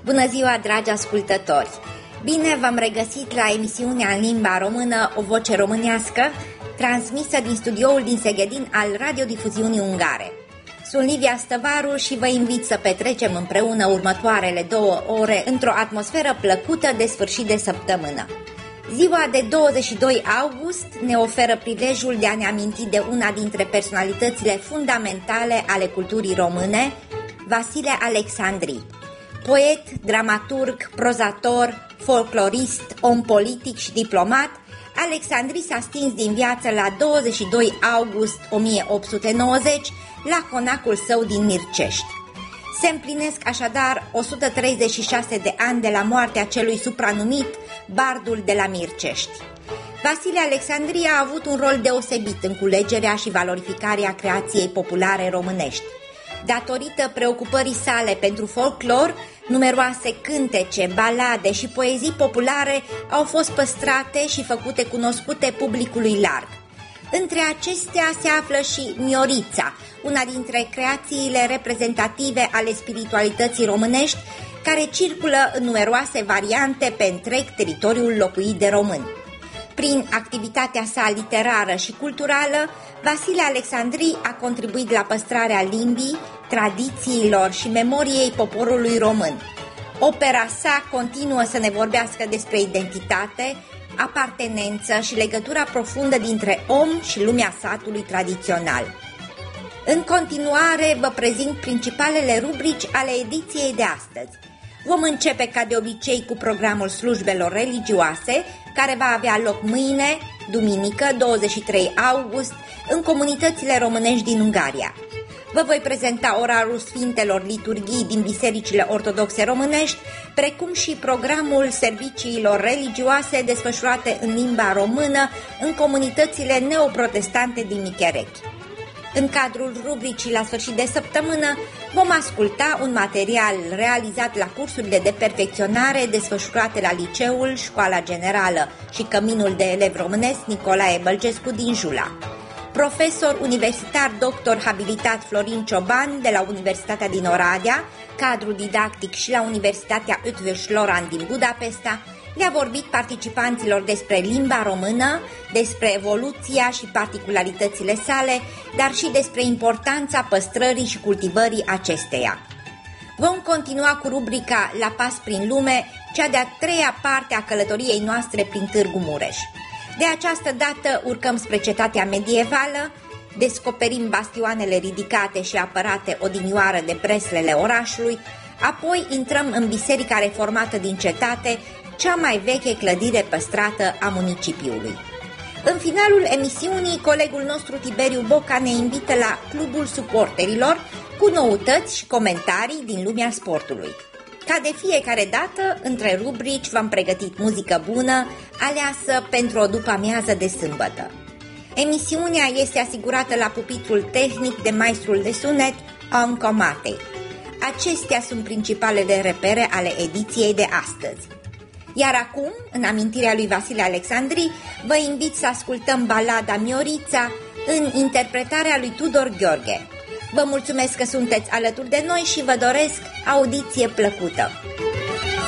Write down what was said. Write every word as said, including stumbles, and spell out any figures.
Bună ziua, dragi ascultători! Bine v-am regăsit la emisiunea în limba română O Voce Românească, transmisă din studioul din Seghedin al radiodifuziunii ungare. Sunt Livia Stăvaru și vă invit să petrecem împreună următoarele două ore într-o atmosferă plăcută de sfârșit de săptămână. Ziua de douăzeci și doi august ne oferă prilejul de a ne aminti de una dintre personalitățile fundamentale ale culturii române, Vasile Alexandri. Poet, dramaturg, prozator, folclorist, om politic și diplomat, Alexandri s-a stins din viață la douăzeci și doi august o mie opt sute nouăzeci la conacul său din Mircești. Se împlinesc așadar o sută treizeci și șase de ani de la moartea celui supranumit Bardul de la Mircești. Vasile Alexandri a avut un rol deosebit în culegerea și valorificarea creației populare românești. Datorită preocupării sale pentru folclor, numeroase cântece, balade și poezii populare au fost păstrate și făcute cunoscute publicului larg. Între acestea se află și Miorița, una dintre creațiile reprezentative ale spiritualității românești, care circulă în numeroase variante pe întreg teritoriul locuit de români. Prin activitatea sa literară și culturală, Vasile Alexandri a contribuit la păstrarea limbii, tradițiilor și memoriei poporului român. Opera sa continuă să ne vorbească despre identitate, apartenență și legătura profundă dintre om și lumea satului tradițional. În continuare vă prezint principalele rubrici ale ediției de astăzi. Vom începe ca de obicei cu programul slujbelor religioase, care va avea loc mâine, duminică, douăzeci și trei august, în comunitățile românești din Ungaria. Vă voi prezenta orarul Sfintelor Liturghii din bisericile ortodoxe românești, precum și programul serviciilor religioase desfășurate în limba română în comunitățile neoprotestante din Micherechi. În cadrul rubricii la sfârșit de săptămână vom asculta un material realizat la cursurile de perfecționare desfășurate la Liceul, Școala Generală și Căminul de Elevi Românesc Nicolae Bălgescu din Jula. Profesor universitar doctor habilitat Florin Cioban de la Universitatea din Oradea, cadru didactic și la Universitatea Eötvös Loránd din Budapesta, le-a vorbit participanților despre limba română, despre evoluția și particularitățile sale, dar și despre importanța păstrării și cultivării acesteia. Vom continua cu rubrica La pas prin lume, cea de-a treia parte a călătoriei noastre prin Târgu Mureș. De această dată urcăm spre cetatea medievală, descoperim bastioanele ridicate și apărate odinioară de breslele orașului, apoi intrăm în biserica reformată din cetate, cea mai veche clădire păstrată a municipiului. În finalul emisiunii, colegul nostru Tiberiu Boca ne invită la Clubul Suporterilor cu noutăți și comentarii din lumea sportului. Ca de fiecare dată, între rubrici v-am pregătit muzică bună, aleasă pentru o după-amiază de sâmbătă. Emisiunea este asigurată la pupitrul tehnic de maestrul de sunet Anco Matei. Acestea sunt principalele repere ale ediției de astăzi. Iar acum, în amintirea lui Vasile Alexandri, vă invit să ascultăm balada Miorița în interpretarea lui Tudor Gheorghe. Vă mulțumesc că sunteți alături de noi și vă doresc audiție plăcută!